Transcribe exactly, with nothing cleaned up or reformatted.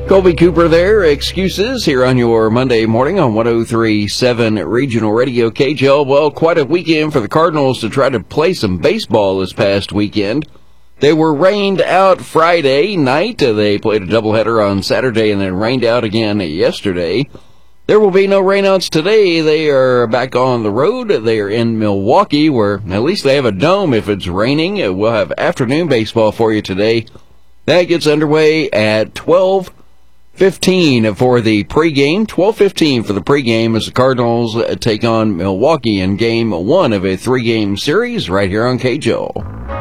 Colby Cooper there, Excuses, here on your Monday morning on one oh three point seven Regional Radio K J L. Well, quite a weekend for the Cardinals to try to play some baseball this past weekend. They were rained out Friday night. They played a doubleheader on Saturday and then rained out again yesterday. There will be no rainouts today. They are back on the road. They are in Milwaukee, where at least they have a dome if it's raining. We'll have afternoon baseball for you today. That gets underway at twelve fifteen for the pregame. twelve fifteen for the pregame as the Cardinals take on Milwaukee in game one of a three-game series right here on K J O.